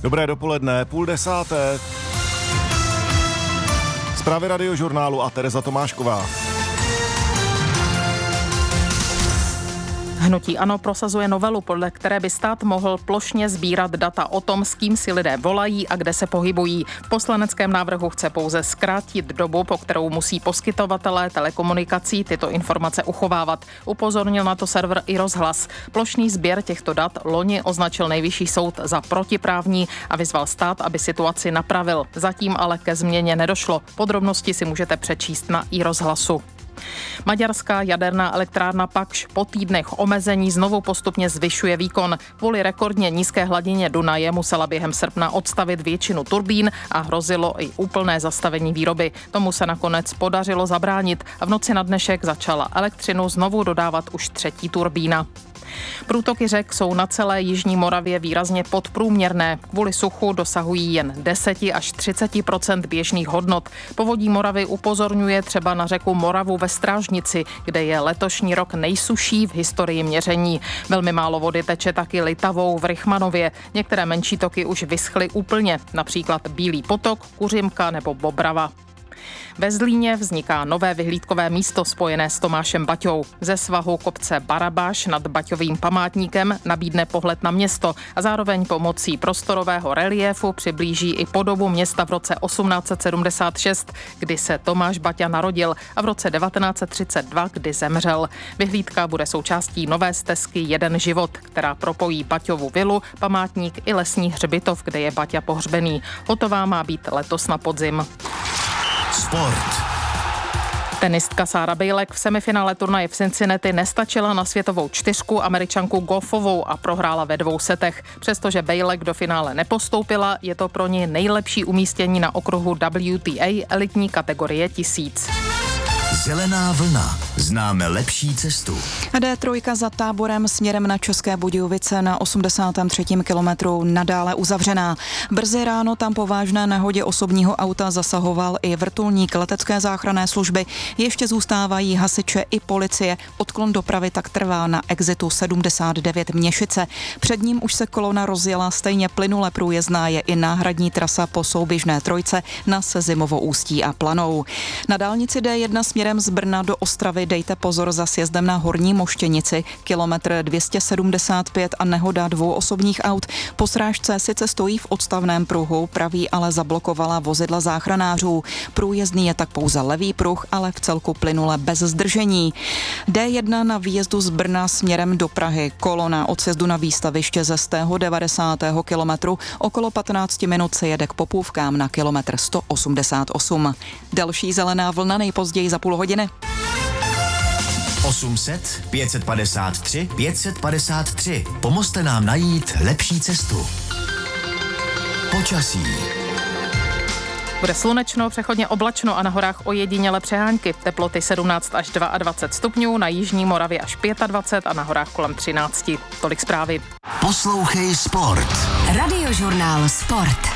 Dobré dopoledne, 9:30. Zprávy Radiožurnálu a Tereza Tomášková. Hnutí ANO prosazuje novelu, podle které by stát mohl plošně sbírat data o tom, s kým si lidé volají a kde se pohybují. V poslaneckém návrhu chce pouze zkrátit dobu, po kterou musí poskytovatelé telekomunikací tyto informace uchovávat. Upozornil na to server iRozhlas. Plošný sběr těchto dat loni označil Nejvyšší soud za protiprávní a vyzval stát, aby situaci napravil. Zatím ale ke změně nedošlo. Podrobnosti si můžete přečíst na iRozhlasu. Maďarská jaderná elektrárna Pakš po týdnech omezení znovu postupně zvyšuje výkon. Kvůli rekordně nízké hladině Dunaje musela během srpna odstavit většinu turbín a hrozilo i úplné zastavení výroby. Tomu se nakonec podařilo zabránit a v noci na dnešek začala elektřinu znovu dodávat už třetí turbína. Průtoky řek jsou na celé jižní Moravě výrazně podprůměrné. Kvůli suchu dosahují jen 10 až 30% běžných hodnot. Povodí Moravy upozorňuje třeba na řeku Moravu ve Strážnici, kde je letošní rok nejsušší v historii měření. Velmi málo vody teče taky Litavou v Rychmanově. Některé menší toky už vyschly úplně, například Bílý potok, Kuřimka nebo Bobrava. Ve Zlíně vzniká nové vyhlídkové místo spojené s Tomášem Baťou. Ze svahu kopce Barabáš nad Baťovým památníkem nabídne pohled na město a zároveň pomocí prostorového reliéfu přiblíží i podobu města v roce 1876, kdy se Tomáš Baťa narodil, a v roce 1932, kdy zemřel. Vyhlídka bude součástí nové stezky Jeden život, která propojí Baťovu vilu, památník i lesní hřbitov, kde je Baťa pohřbený. Hotová má být letos na podzim. Sport. Tenistka Sára Bejlek v semifinále turnaje v Cincinnati nestačila na světovou čtyřku Američanku Goffovou a prohrála ve 2 setech. Přestože Bejlek do finále nepostoupila, je to pro ní nejlepší umístění na okruhu WTA elitní kategorie 1000. Zelená vlna. Známe lepší cestu. D3 za Táborem směrem na České Budějovice na 83. kilometru nadále uzavřená. Brzy ráno tam po vážné nehodě osobního auta zasahoval i vrtulník letecké záchranné služby. Ještě zůstávají hasiče i policie. Odklon dopravy tak trvá na exitu 79 Měšice. Před ním už se kolona rozjela, stejně plynule průjezdná je i náhradní trasa po souběžné trojce na Sezimovo Ústí a Planou. Na dálnici D1 směrem z Brna do Ostravy dejte pozor za sjezdem na Horní Moštěnici, kilometr 275 a nehoda 2 osobních aut. Po srážce sice stojí v odstavném pruhu, pravý ale zablokovala vozidla záchranářů. Průjezdný je tak pouze levý pruh, ale v celku plynule bez zdržení. D1 na výjezdu z Brna směrem do Prahy, kolona od sjezdu na výstaviště ze 190. kilometru okolo 15 minut se jede k Popůvkám na kilometr 188. Další zelená vlna nejpozději za půl hodiny. 800 553 553. Pomozte nám najít lepší cestu. Počasí. Bude slunečno, přechodně oblačno a na horách ojediněle přehánky. Teploty 17 až 22 stupňů, na jižní Moravě až 25 a na horách kolem 13. Tolik zprávy. Poslouchej Sport. Radiožurnál Sport.